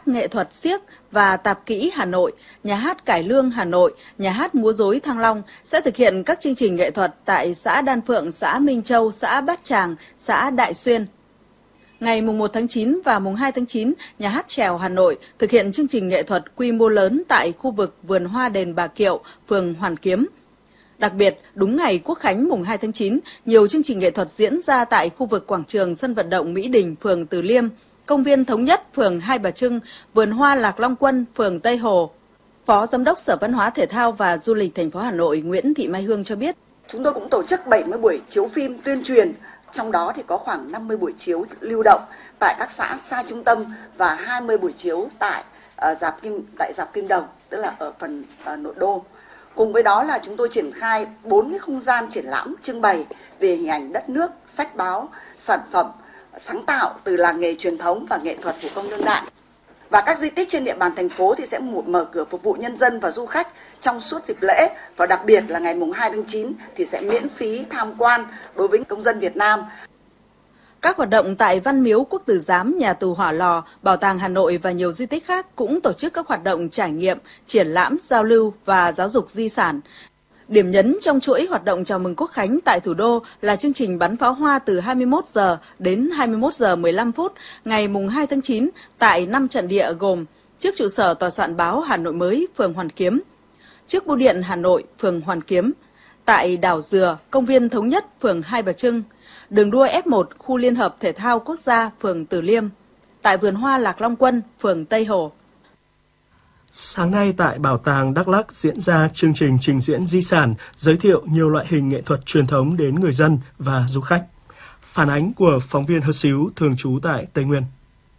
hát nghệ thuật xiếc và tạp kỹ Hà Nội, nhà hát cải lương Hà Nội, nhà hát múa rối Thăng Long sẽ thực hiện các chương trình nghệ thuật tại xã Đan Phượng, xã Minh Châu, xã Bát Tràng, xã Đại Xuyên. Ngày mùng 1 tháng 9 và mùng 2 tháng 9, nhà hát chèo Hà Nội thực hiện chương trình nghệ thuật quy mô lớn tại khu vực vườn hoa đền Bà Kiệu, phường Hoàn Kiếm. Đặc biệt, đúng ngày Quốc khánh mùng 2 tháng 9, nhiều chương trình nghệ thuật diễn ra tại khu vực quảng trường sân vận động Mỹ Đình, phường Từ Liêm, công viên Thống Nhất, phường Hai Bà Trưng, vườn hoa Lạc Long Quân, phường Tây Hồ. Phó Giám đốc Sở Văn hóa Thể thao và Du lịch thành phố Hà Nội Nguyễn Thị Mai Hương cho biết. Chúng tôi cũng tổ chức 70 buổi chiếu phim tuyên truyền, trong đó thì có khoảng 50 buổi chiếu lưu động tại các xã xa trung tâm và 20 buổi chiếu tại rạp Kim Đồng, tức là ở phần nội đô. Cùng với đó là chúng tôi triển khai 4 cái không gian triển lãm trưng bày về hình ảnh đất nước, sách báo, sản phẩm sáng tạo từ làng nghề truyền thống và nghệ thuật thủ công đương đại. Và các di tích trên địa bàn thành phố thì sẽ mở cửa phục vụ nhân dân và du khách trong suốt dịp lễ, và đặc biệt là ngày mùng 2 tháng 9 thì sẽ miễn phí tham quan đối với công dân Việt Nam. Các hoạt động tại Văn Miếu Quốc Tử Giám, nhà tù Hỏa Lò, Bảo tàng Hà Nội và nhiều di tích khác cũng tổ chức các hoạt động trải nghiệm, triển lãm, giao lưu và giáo dục di sản. Điểm nhấn trong chuỗi hoạt động chào mừng Quốc khánh tại thủ đô là chương trình bắn pháo hoa từ 21 giờ đến 21 giờ 15 phút ngày mùng 2 tháng 9 tại 5 trận địa gồm trước trụ sở Tòa soạn báo Hà Nội mới, phường Hoàn Kiếm, trước Bưu điện Hà Nội, phường Hoàn Kiếm, tại đảo Dừa, công viên Thống Nhất, phường Hai Bà Trưng, đường đua F1, khu Liên hợp Thể thao Quốc gia, phường Từ Liêm, tại vườn hoa Lạc Long Quân, phường Tây Hồ. Sáng nay tại Bảo tàng Đắk Lắk diễn ra chương trình trình diễn di sản, giới thiệu nhiều loại hình nghệ thuật truyền thống đến người dân và du khách. Phản ánh của phóng viên Hơ Xíu thường trú tại Tây Nguyên.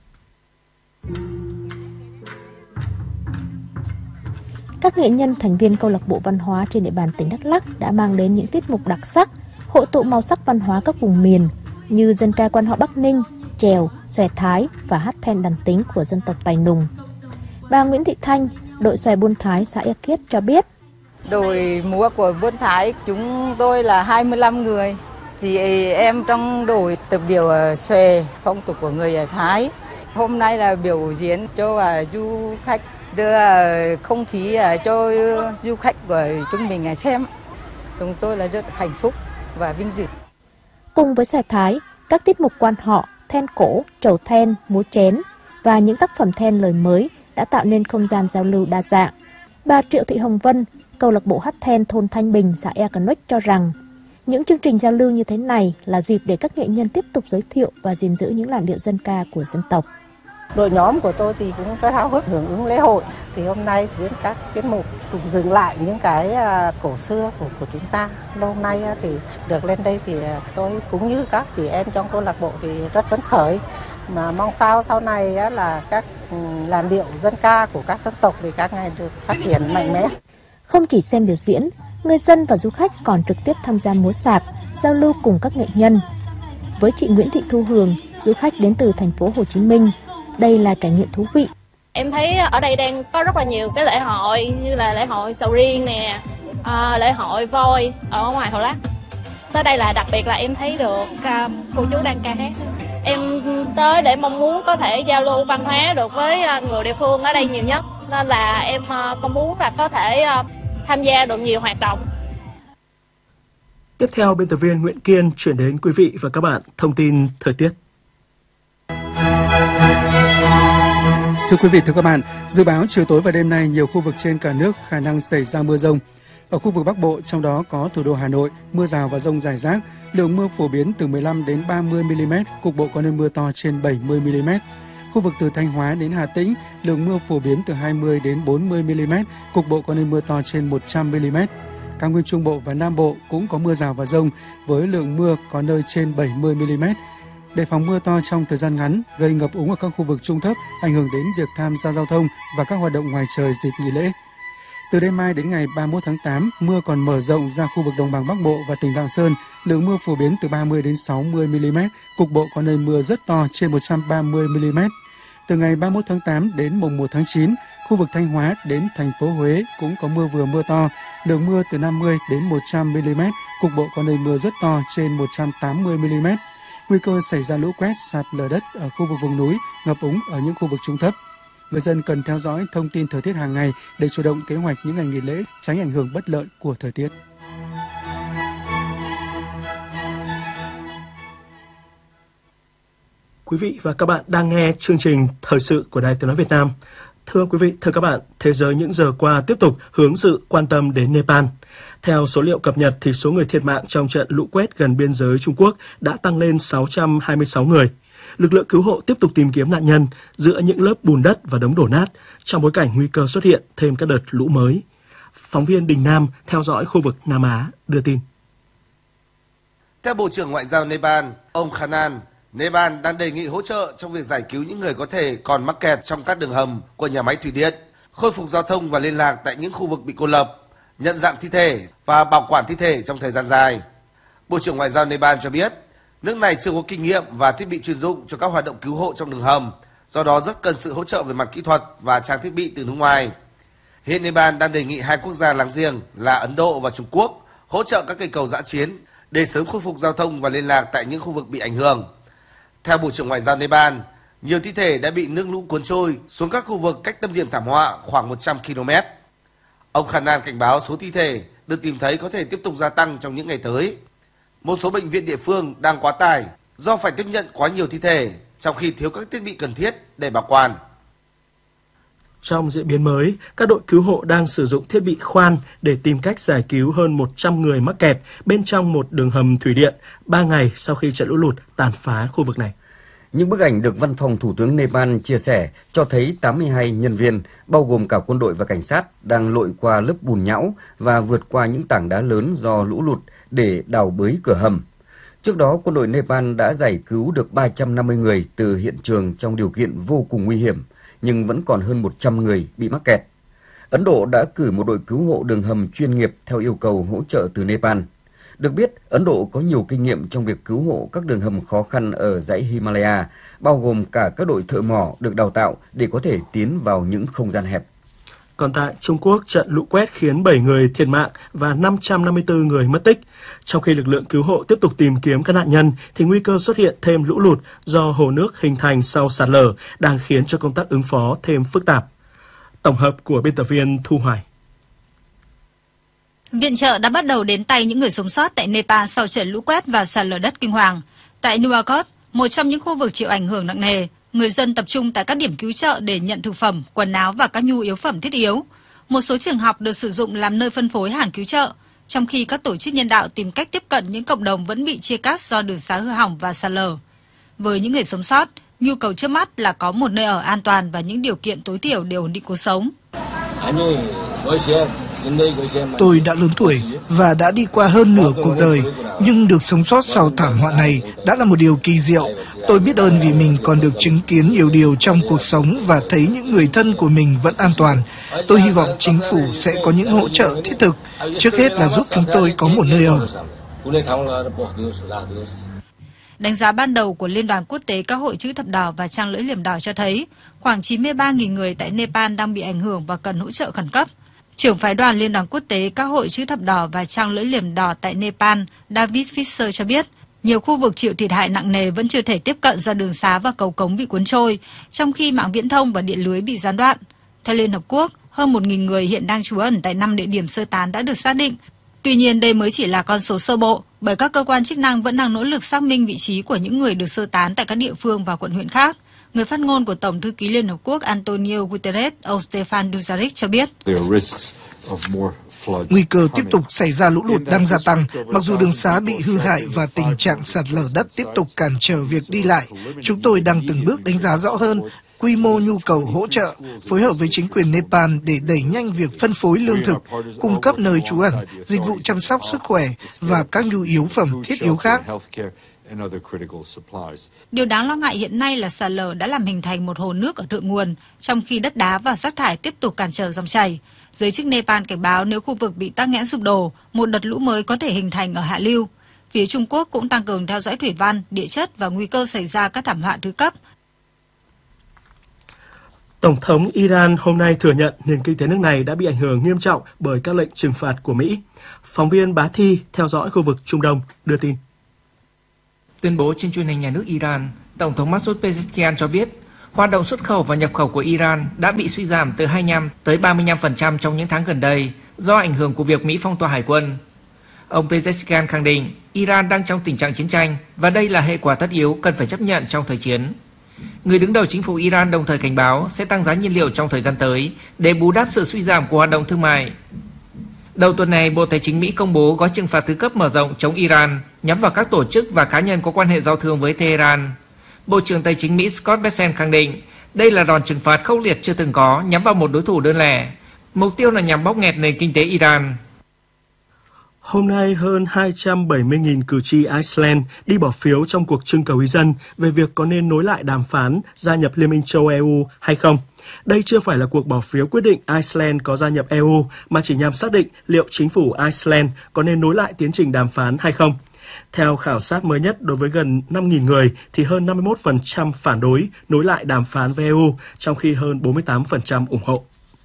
Các nghệ nhân thành viên câu lạc bộ văn hóa trên địa bàn tỉnh Đắk Lắk đã mang đến những tiết mục đặc sắc, hội tụ màu sắc văn hóa các vùng miền như dân ca quan họ Bắc Ninh, chèo, xòe Thái và hát then đàn tính của dân tộc Tài Nùng. Bà Nguyễn Thị Thanh, đội xòe Buôn Thái, xã Ea Kiết cho biết. Đội múa của Buôn Thái chúng tôi là 25 người. Thì em trong đội tập điệu xòe phong tục của người Thái. Hôm nay là biểu diễn cho du khách, đưa không khí cho du khách của chúng mình xem. Chúng tôi là rất hạnh phúc và vinh dự. Cùng với xòe Thái, các tiết mục quan họ, then cổ, trầu then, múa chén và những tác phẩm then lời mới đã tạo nên không gian giao lưu đa dạng. Bà Triệu Thị Hồng Vân, câu lạc bộ hát then thôn Thanh Bình, xã Ea Canoch cho rằng những chương trình giao lưu như thế này là dịp để các nghệ nhân tiếp tục giới thiệu và gìn giữ những làn điệu dân ca của dân tộc. Đội nhóm của tôi thì cũng rất háo hức hưởng ứng lễ hội. Thì hôm nay diễn các tiết mục phục dựng lại những cái cổ xưa của chúng ta. Hôm nay thì được lên đây thì tôi cũng như các chị em trong câu lạc bộ thì rất phấn khởi. Mà mong sao sau này là các làn điệu dân ca của các dân tộc thì các ngày được phát triển mạnh mẽ. Không chỉ xem biểu diễn, người dân và du khách còn trực tiếp tham gia múa sạp, giao lưu cùng các nghệ nhân. Với chị Nguyễn Thị Thu Hường, du khách đến từ thành phố Hồ Chí Minh, đây là trải nghiệm thú vị. Em thấy ở đây đang có rất là nhiều cái lễ hội như là lễ hội sầu riêng nè, lễ hội voi ở ngoài Hồ Lắc. Tới đây là đặc biệt là em thấy được cô chú đang ca hát. Em tới để mong muốn có thể giao lưu văn hóa được với người địa phương ở đây nhiều nhất. Nên là em mong muốn là có thể tham gia được nhiều hoạt động. Tiếp theo, biên tập viên Nguyễn Kiên chuyển đến quý vị và các bạn thông tin thời tiết. Thưa quý vị, thưa các bạn, dự báo chiều tối và đêm nay nhiều khu vực trên cả nước khả năng xảy ra mưa dông. Ở khu vực Bắc Bộ, trong đó có thủ đô Hà Nội, mưa rào và dông rải rác, lượng mưa phổ biến từ 15 đến 30 mm, cục bộ có nơi mưa to trên 70 mm. Khu vực từ Thanh Hóa đến Hà Tĩnh, lượng mưa phổ biến từ 20 đến 40 mm, cục bộ có nơi mưa to trên 100 mm. Cao nguyên Trung Bộ và Nam Bộ cũng có mưa rào và dông với lượng mưa có nơi trên 70 mm. Đề phòng mưa to trong thời gian ngắn gây ngập úng ở các khu vực trung thấp, ảnh hưởng đến việc tham gia giao thông và các hoạt động ngoài trời dịp nghỉ lễ. Từ đêm mai đến ngày 31 tháng 8, mưa còn mở rộng ra khu vực đồng bằng Bắc Bộ và tỉnh Lạng Sơn, lượng mưa phổ biến từ 30 đến 60 mm, cục bộ có nơi mưa rất to trên 130 mm. Từ ngày 31 tháng 8 đến mùng 1 tháng 9, khu vực Thanh Hóa đến thành phố Huế cũng có mưa vừa mưa to, lượng mưa từ 50 đến 100 mm, cục bộ có nơi mưa rất to trên 180 mm. Nguy cơ xảy ra lũ quét, sạt lở đất ở khu vực vùng núi, ngập úng ở những khu vực trung thấp. Người dân cần theo dõi thông tin thời tiết hàng ngày để chủ động kế hoạch những ngày nghỉ lễ, tránh ảnh hưởng bất lợi của thời tiết. Quý vị và các bạn đang nghe chương trình Thời sự của Đài Tiếng nói Việt Nam. Thưa quý vị, thưa các bạn, thế giới những giờ qua tiếp tục hướng sự quan tâm đến Nepal. Theo số liệu cập nhật thì số người thiệt mạng trong trận lũ quét gần biên giới Trung Quốc đã tăng lên 626 người. Lực lượng cứu hộ tiếp tục tìm kiếm nạn nhân giữa những lớp bùn đất và đống đổ nát trong bối cảnh nguy cơ xuất hiện thêm các đợt lũ mới. Phóng viên Đình Nam theo dõi khu vực Nam Á đưa tin. Theo Bộ trưởng Ngoại giao Nepal, ông Khanan, Nepal đang đề nghị hỗ trợ trong việc giải cứu những người có thể còn mắc kẹt trong các đường hầm của nhà máy thủy điện, khôi phục giao thông và liên lạc tại những khu vực bị cô lập, nhận dạng thi thể và bảo quản thi thể trong thời gian dài. Bộ trưởng Ngoại giao Nepal cho biết, nước này chưa có kinh nghiệm và thiết bị chuyên dụng cho các hoạt động cứu hộ trong đường hầm, do đó rất cần sự hỗ trợ về mặt kỹ thuật và trang thiết bị từ nước ngoài. Hiện Nepal đang đề nghị hai quốc gia láng giềng là Ấn Độ và Trung Quốc hỗ trợ các cây cầu dã chiến để sớm khôi phục giao thông và liên lạc tại những khu vực bị ảnh hưởng. Theo Bộ trưởng Ngoại giao Nepal, nhiều thi thể đã bị nước lũ cuốn trôi xuống các khu vực cách tâm điểm thảm họa khoảng 100 km. Ông Khanan cảnh báo số thi thể được tìm thấy có thể tiếp tục gia tăng trong những ngày tới. Một số bệnh viện địa phương đang quá tải do phải tiếp nhận quá nhiều thi thể, trong khi thiếu các thiết bị cần thiết để bảo quản. Trong diễn biến mới, các đội cứu hộ đang sử dụng thiết bị khoan để tìm cách giải cứu hơn 100 người mắc kẹt bên trong một đường hầm thủy điện 3 ngày sau khi trận lũ lụt tàn phá khu vực này. Những bức ảnh được Văn phòng Thủ tướng Nepal chia sẻ cho thấy 82 nhân viên, bao gồm cả quân đội và cảnh sát, đang lội qua lớp bùn nhão và vượt qua những tảng đá lớn do lũ lụt để đào bới cửa hầm. Trước đó, quân đội Nepal đã giải cứu được 350 người từ hiện trường trong điều kiện vô cùng nguy hiểm, nhưng vẫn còn hơn 100 người bị mắc kẹt. Ấn Độ đã cử một đội cứu hộ đường hầm chuyên nghiệp theo yêu cầu hỗ trợ từ Nepal. Được biết, Ấn Độ có nhiều kinh nghiệm trong việc cứu hộ các đường hầm khó khăn ở dãy Himalaya, bao gồm cả các đội thợ mỏ được đào tạo để có thể tiến vào những không gian hẹp. Còn tại Trung Quốc, trận lũ quét khiến 7 người thiệt mạng và 554 người mất tích. Trong khi lực lượng cứu hộ tiếp tục tìm kiếm các nạn nhân, thì nguy cơ xuất hiện thêm lũ lụt do hồ nước hình thành sau sạt lở đang khiến cho công tác ứng phó thêm phức tạp. Tổng hợp của biên tập viên Thu Hoài. Viện trợ đã bắt đầu đến tay những người sống sót tại Nepal sau trận lũ quét và sạt lở đất kinh hoàng. Tại Nuwakot, một trong những khu vực chịu ảnh hưởng nặng nề, người dân tập trung tại các điểm cứu trợ để nhận thực phẩm, quần áo và các nhu yếu phẩm thiết yếu. Một số trường học được sử dụng làm nơi phân phối hàng cứu trợ, trong khi các tổ chức nhân đạo tìm cách tiếp cận những cộng đồng vẫn bị chia cắt do đường xá hư hỏng và sạt lở. Với những người sống sót, nhu cầu trước mắt là có một nơi ở an toàn và những điều kiện tối thiểu để ổn định cuộc sống. Tôi đã lớn tuổi và đã đi qua hơn nửa cuộc đời, nhưng được sống sót sau thảm họa này đã là một điều kỳ diệu. Tôi biết ơn vì mình còn được chứng kiến nhiều điều trong cuộc sống và thấy những người thân của mình vẫn an toàn. Tôi hy vọng chính phủ sẽ có những hỗ trợ thiết thực, trước hết là giúp chúng tôi có một nơi ở. Đánh giá ban đầu của Liên đoàn Quốc tế các hội chữ thập đỏ và Trăng lưỡi liềm đỏ cho thấy khoảng 93.000 người tại Nepal đang bị ảnh hưởng và cần hỗ trợ khẩn cấp. Trưởng phái đoàn Liên đoàn Quốc tế các hội chữ thập đỏ và Trăng lưỡi liềm đỏ tại Nepal, David Fisher cho biết, nhiều khu vực chịu thiệt hại nặng nề vẫn chưa thể tiếp cận do đường xá và cầu cống bị cuốn trôi, trong khi mạng viễn thông và điện lưới bị gián đoạn. Theo Liên Hợp Quốc, hơn 1.000 người hiện đang trú ẩn tại 5 địa điểm sơ tán đã được xác định. Tuy nhiên, đây mới chỉ là con số sơ bộ, bởi các cơ quan chức năng vẫn đang nỗ lực xác minh vị trí của những người được sơ tán tại các địa phương và quận huyện khác. Người phát ngôn của Tổng thư ký Liên Hợp Quốc Antonio Guterres, ông Stefan Dujarric cho biết. Nguy cơ tiếp tục xảy ra lũ lụt đang gia tăng, mặc dù đường xá bị hư hại và tình trạng sạt lở đất tiếp tục cản trở việc đi lại. Chúng tôi đang từng bước đánh giá rõ hơn quy mô nhu cầu hỗ trợ, phối hợp với chính quyền Nepal để đẩy nhanh việc phân phối lương thực, cung cấp nơi trú ẩn, dịch vụ chăm sóc sức khỏe và các nhu yếu phẩm thiết yếu khác. Điều đáng lo ngại hiện nay là sạt lở đã làm hình thành một hồ nước ở thượng nguồn, trong khi đất đá và rác thải tiếp tục cản trở dòng chảy. Giới chức Nepal cảnh báo nếu khu vực bị tắc nghẽn sụp đổ, một đợt lũ mới có thể hình thành ở hạ lưu. Phía Trung Quốc cũng tăng cường theo dõi thủy văn, địa chất và nguy cơ xảy ra các thảm họa thứ cấp. Tổng thống Iran hôm nay thừa nhận nền kinh tế nước này đã bị ảnh hưởng nghiêm trọng bởi các lệnh trừng phạt của Mỹ. Phóng viên Bá Thi theo dõi khu vực Trung Đông đưa tin. Tuyên bố trên truyền hình nhà nước Iran, Tổng thống Masoud Pezeshkian cho biết Hoạt động xuất khẩu và nhập khẩu của Iran đã bị suy giảm từ 25 tới 35% trong những tháng gần đây do ảnh hưởng của việc Mỹ phong tỏa hải quân. Ông Pezeshkian khẳng định Iran đang trong tình trạng chiến tranh và đây là hệ quả tất yếu cần phải chấp nhận trong thời chiến. Người đứng đầu chính phủ Iran đồng thời cảnh báo sẽ tăng giá nhiên liệu trong thời gian tới để bù đắp sự suy giảm của hoạt động thương mại. Đầu tuần này, Bộ Tài chính Mỹ công bố gói trừng phạt thứ cấp mở rộng chống Iran nhắm vào các tổ chức và cá nhân có quan hệ giao thương với Tehran. Bộ trưởng Tài chính Mỹ Scott Bessent khẳng định đây là đòn trừng phạt khốc liệt chưa từng có nhắm vào một đối thủ đơn lẻ. Mục tiêu là nhằm bóp nghẹt nền kinh tế Iran. Hôm nay, hơn 270.000 cử tri Iceland đi bỏ phiếu trong cuộc trưng cầu ý dân về việc có nên nối lại đàm phán gia nhập Liên minh châu EU hay không. Đây chưa phải là cuộc bỏ phiếu quyết định Iceland có gia nhập EU, mà chỉ nhằm xác định liệu chính phủ Iceland có nên nối lại tiến trình đàm phán hay không. Theo khảo sát mới nhất, đối với gần 5.000 người thì hơn 51% phản đối nối lại đàm phán với EU, trong khi hơn 48% ủng hộ.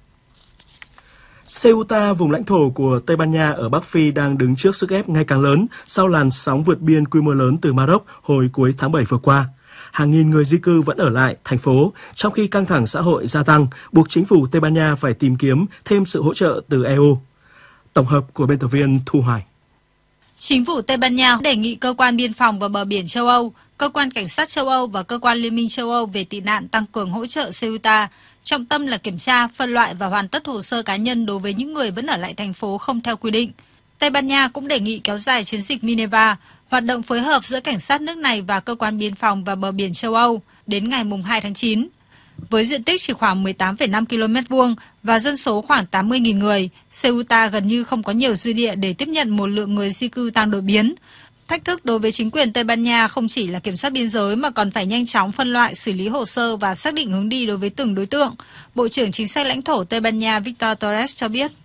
Ceuta, vùng lãnh thổ của Tây Ban Nha ở Bắc Phi, đang đứng trước sức ép ngày càng lớn sau làn sóng vượt biên quy mô lớn từ Maroc hồi cuối tháng 7 vừa qua. Hàng nghìn người di cư vẫn ở lại thành phố, trong khi căng thẳng xã hội gia tăng, buộc chính phủ Tây Ban Nha phải tìm kiếm thêm sự hỗ trợ từ EU. Tổng hợp của biên tập viên Thu Hoài. Chính phủ Tây Ban Nha đề nghị cơ quan biên phòng và bờ biển châu Âu, cơ quan cảnh sát châu Âu và cơ quan Liên minh châu Âu về tị nạn tăng cường hỗ trợ Ceuta. Trọng tâm là kiểm tra, phân loại và hoàn tất hồ sơ cá nhân đối với những người vẫn ở lại thành phố không theo quy định. Tây Ban Nha cũng đề nghị kéo dài chiến dịch Minerva, hoạt động phối hợp giữa cảnh sát nước này và cơ quan biên phòng và bờ biển châu Âu đến ngày 2 tháng 9. Với diện tích chỉ khoảng 18,5 km² và dân số khoảng 80.000 người, Ceuta gần như không có nhiều dư địa để tiếp nhận một lượng người di cư tăng đột biến. Thách thức đối với chính quyền Tây Ban Nha không chỉ là kiểm soát biên giới mà còn phải nhanh chóng phân loại, xử lý hồ sơ và xác định hướng đi đối với từng đối tượng. Bộ trưởng Chính sách lãnh thổ Tây Ban Nha Victor Torres cho biết.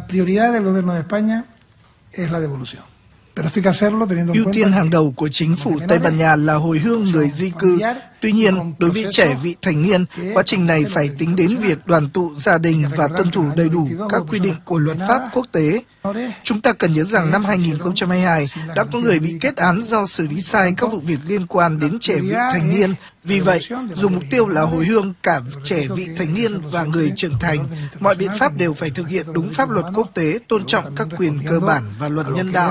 Ưu tiên hàng đầu của chính phủ Tây Ban Nha là hồi hương người di cư. Tuy nhiên, đối với trẻ vị thành niên, quá trình này phải tính đến việc đoàn tụ gia đình và tuân thủ đầy đủ các quy định của luật pháp quốc tế. Chúng ta cần nhớ rằng năm 2022 đã có người bị kết án do xử lý sai các vụ việc liên quan đến trẻ vị thành niên. Vì vậy, dù mục tiêu là hồi hương cả trẻ vị thành niên và người trưởng thành, mọi biện pháp đều phải thực hiện đúng pháp luật quốc tế, tôn trọng các quyền cơ bản và luật nhân đạo.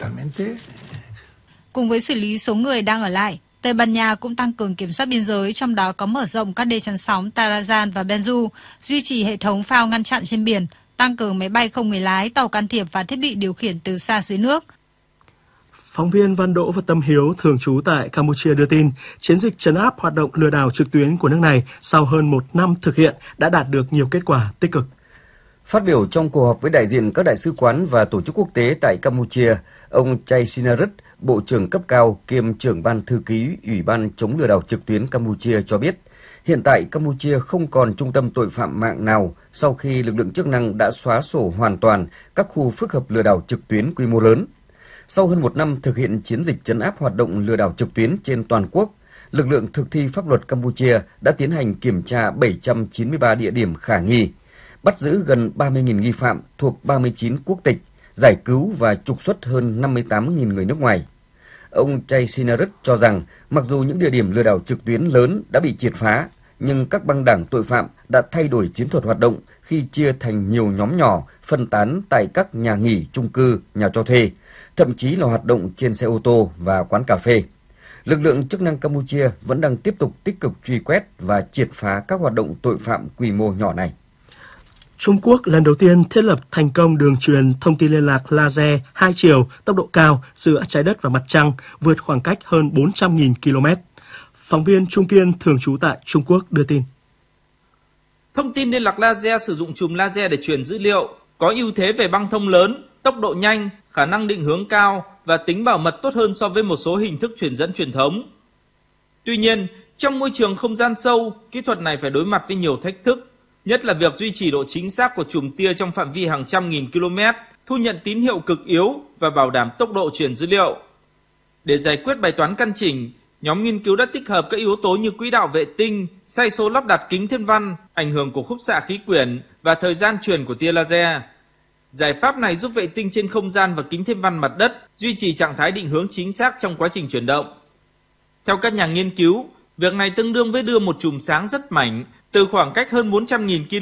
Cùng với xử lý số người đang ở lại, Tây Ban Nha cũng tăng cường kiểm soát biên giới, trong đó có mở rộng các đê chắn sóng Tarazan và Benzu, duy trì hệ thống phao ngăn chặn trên biển, tăng cường máy bay không người lái, tàu can thiệp và thiết bị điều khiển từ xa dưới nước. Phóng viên Văn Đỗ và Tâm Hiếu thường trú tại Campuchia đưa tin, chiến dịch trấn áp hoạt động lừa đảo trực tuyến của nước này sau hơn 1 năm thực hiện đã đạt được nhiều kết quả tích cực. Phát biểu trong cuộc họp với đại diện các đại sứ quán và tổ chức quốc tế tại Campuchia, ông Chai Sinarit, Bộ trưởng cấp cao kiêm trưởng ban thư ký Ủy ban chống lừa đảo trực tuyến Campuchia cho biết, hiện tại Campuchia không còn trung tâm tội phạm mạng nào sau khi lực lượng chức năng đã xóa sổ hoàn toàn các khu phức hợp lừa đảo trực tuyến quy mô lớn. Sau hơn 1 năm thực hiện chiến dịch trấn áp hoạt động lừa đảo trực tuyến trên toàn quốc, lực lượng thực thi pháp luật Campuchia đã tiến hành kiểm tra 793 địa điểm khả nghi, bắt giữ gần 30.000 nghi phạm thuộc 39 quốc tịch, giải cứu và trục xuất hơn 58.000 người nước ngoài. Ông Chai Sinarit cho rằng, mặc dù những địa điểm lừa đảo trực tuyến lớn đã bị triệt phá, nhưng các băng đảng tội phạm đã thay đổi chiến thuật hoạt động khi chia thành nhiều nhóm nhỏ phân tán tại các nhà nghỉ, chung cư, nhà cho thuê, thậm chí là hoạt động trên xe ô tô và quán cà phê. Lực lượng chức năng Campuchia vẫn đang tiếp tục tích cực truy quét và triệt phá các hoạt động tội phạm quy mô nhỏ này. Trung Quốc lần đầu tiên thiết lập thành công đường truyền thông tin liên lạc laser 2 chiều tốc độ cao giữa trái đất và mặt trăng, vượt khoảng cách hơn 400.000 km. Phóng viên Trung Kiên thường trú tại Trung Quốc đưa tin. Thông tin liên lạc laser sử dụng chùm laser để truyền dữ liệu, có ưu thế về băng thông lớn, tốc độ nhanh, khả năng định hướng cao và tính bảo mật tốt hơn so với một số hình thức truyền dẫn truyền thống. Tuy nhiên, trong môi trường không gian sâu, kỹ thuật này phải đối mặt với nhiều thách thức, nhất là việc duy trì độ chính xác của chùm tia trong phạm vi hàng trăm nghìn km, thu nhận tín hiệu cực yếu và bảo đảm tốc độ truyền dữ liệu. Để giải quyết bài toán căn chỉnh, nhóm nghiên cứu đã tích hợp các yếu tố như quỹ đạo vệ tinh, sai số lắp đặt kính thiên văn, ảnh hưởng của khúc xạ khí quyển và thời gian truyền của tia laser. Giải pháp này giúp vệ tinh trên không gian và kính thiên văn mặt đất duy trì trạng thái định hướng chính xác trong quá trình chuyển động. Theo các nhà nghiên cứu, Việc này tương đương với đưa một chùm sáng rất mảnh từ khoảng cách hơn 400.000 km